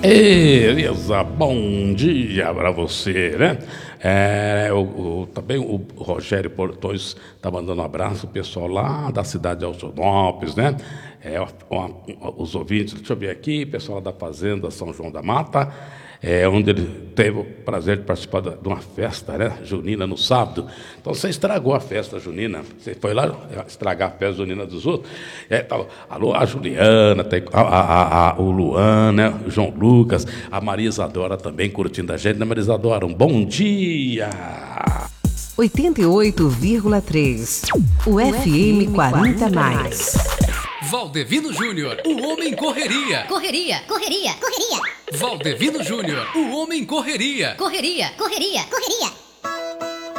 Elisa, bom dia para você, né? Também o Rogério Portões está mandando um abraço, o pessoal lá da cidade de Altonópolis, né? Os ouvintes, deixa eu ver aqui, pessoal da Fazenda São João da Mata, onde ele teve o prazer de participar de uma festa, né, junina no sábado. Então você estragou a festa junina, você foi lá estragar a festa junina dos outros. Alô, a Juliana, o Luan, né, o João Lucas, a Maria Isadora também curtindo a gente, né, Maria Isadora? Um bom dia! 88,3 o FM 40+. Valdevino Júnior, o homem correria. Correria, correria, correria. Valdevino Júnior, o homem correria. Correria, correria, correria.